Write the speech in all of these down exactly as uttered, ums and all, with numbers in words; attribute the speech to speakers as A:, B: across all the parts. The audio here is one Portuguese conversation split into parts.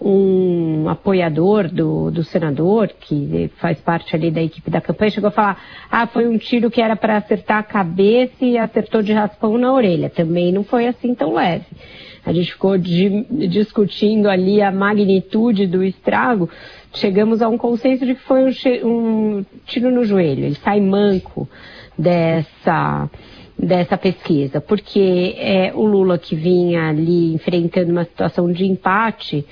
A: um apoiador do, do senador, que faz parte ali da equipe da campanha, chegou a falar, ah, foi um tiro que era para acertar a cabeça e acertou de raspão na orelha. Também não foi assim tão leve. A gente ficou de, discutindo ali a magnitude do estrago, chegamos a um consenso de que foi um, um tiro no joelho. Ele sai manco dessa... dessa pesquisa, porque é, o Lula, que vinha ali enfrentando uma situação de empate,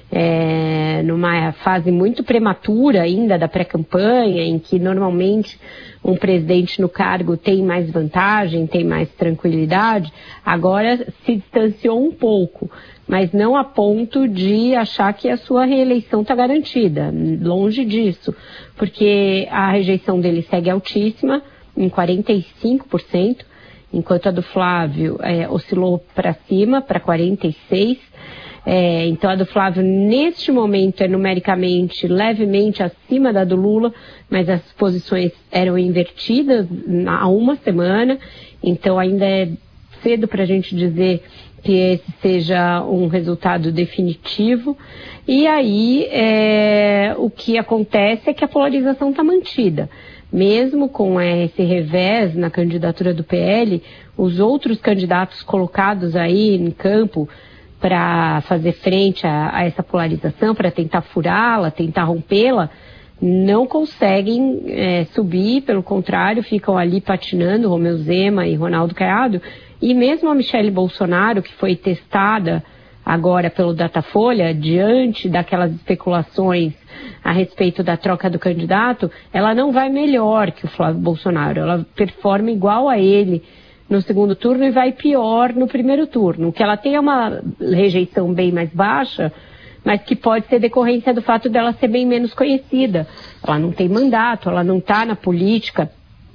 A: é, numa fase muito prematura ainda da pré-campanha, em que normalmente um presidente no cargo tem mais vantagem, tem mais tranquilidade, agora se distanciou um pouco, mas não a ponto de achar que a sua reeleição está garantida, longe disso, porque a rejeição dele segue altíssima, em quarenta e cinco por cento, enquanto a do Flávio é, oscilou para cima, para quarenta e seis por cento. É, então a do Flávio, neste momento, é numericamente levemente acima da do Lula, mas as posições eram invertidas há uma semana, então ainda é cedo para a gente dizer que esse seja um resultado definitivo. E aí é, o que acontece é que a polarização está mantida. Mesmo com esse revés na candidatura do P L, os outros candidatos colocados aí em campo para fazer frente a, a essa polarização, para tentar furá-la, tentar rompê-la, não conseguem é, subir, pelo contrário, ficam ali patinando, Romeu Zema e Ronaldo Caiado, e mesmo a Michelle Bolsonaro, que foi testada agora pelo Datafolha, diante daquelas especulações a respeito da troca do candidato, ela não vai melhor que o Flávio Bolsonaro, ela performa igual a ele no segundo turno e vai pior no primeiro turno. O que ela tem é uma rejeição bem mais baixa, mas que pode ser decorrência do fato dela ser bem menos conhecida. Ela não tem mandato, ela não está na política,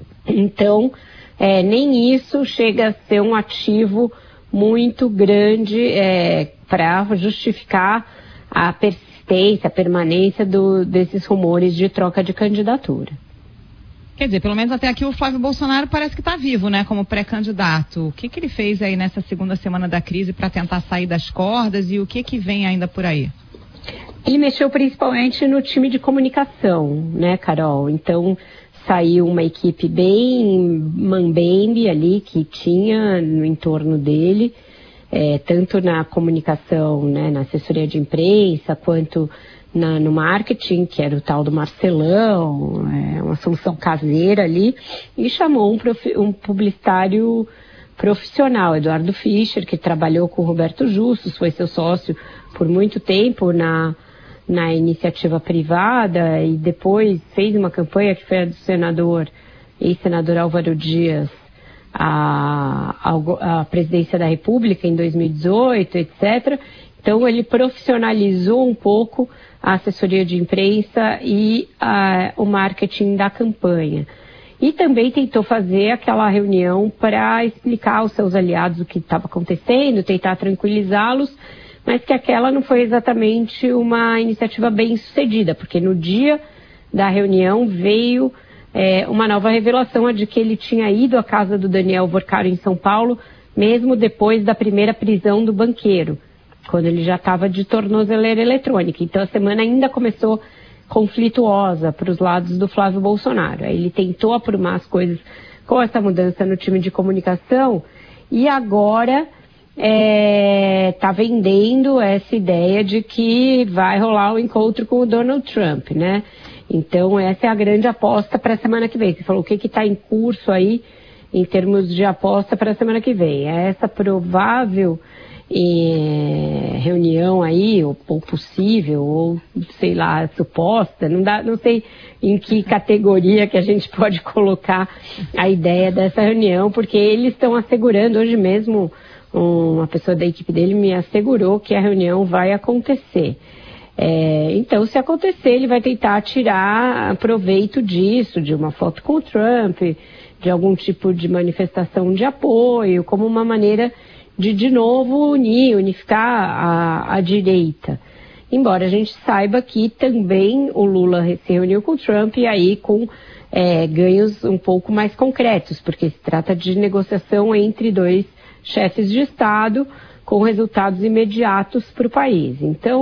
A: então é, nem isso chega a ser um ativo muito grande é, para justificar a persistência, a permanência do, desses rumores de troca de candidatura.
B: Quer dizer, pelo menos até aqui o Flávio Bolsonaro parece que está vivo, né, como pré-candidato. O que que ele fez aí nessa segunda semana da crise para tentar sair das cordas e o que que vem ainda por aí?
A: Ele mexeu principalmente no time de comunicação, né, Carol? Então saiu uma equipe bem mambembe ali que tinha no entorno dele, é, tanto na comunicação, né, na assessoria de imprensa, quanto Na, no marketing, que era o tal do Marcelão, é, uma solução caseira ali, e chamou um, profi, um publicitário profissional, Eduardo Fischer, que trabalhou com o Roberto Justus, foi seu sócio por muito tempo na, na iniciativa privada, e depois fez uma campanha que foi a do senador, ex-senador Álvaro Dias, a, a, a presidência da República em dois mil e dezoito, etcétera. Então ele profissionalizou um pouco a assessoria de imprensa e a, o marketing da campanha. E também tentou fazer aquela reunião para explicar aos seus aliados o que estava acontecendo, tentar tranquilizá-los, mas que aquela não foi exatamente uma iniciativa bem sucedida, porque no dia da reunião veio é, uma nova revelação, a de que ele tinha ido à casa do Daniel Vorcaro em São Paulo, mesmo depois da primeira prisão do banqueiro, quando ele já estava de tornozeleira eletrônica. Então a semana ainda começou conflituosa para os lados do Flávio Bolsonaro. Aí ele tentou aprumar as coisas com essa mudança no time de comunicação e agora está é, vendendo essa ideia de que vai rolar o encontro com o Donald Trump, né? Então essa é a grande aposta para a semana que vem. Você falou o que está em curso aí em termos de aposta para a semana que vem. É essa provável E, reunião aí, ou, ou possível, ou sei lá, suposta, não dá, não sei em que categoria que a gente pode colocar a ideia dessa reunião, porque eles estão assegurando, hoje mesmo uma pessoa da equipe dele me assegurou que a reunião vai acontecer. É, então, se acontecer, ele vai tentar tirar proveito disso, de uma foto com o Trump, de algum tipo de manifestação de apoio, como uma maneira de, de novo, unir, unificar a, a direita. Embora a gente saiba que também o Lula se reuniu com o Trump e aí com é, ganhos um pouco mais concretos, porque se trata de negociação entre dois chefes de Estado com resultados imediatos para o país. Então,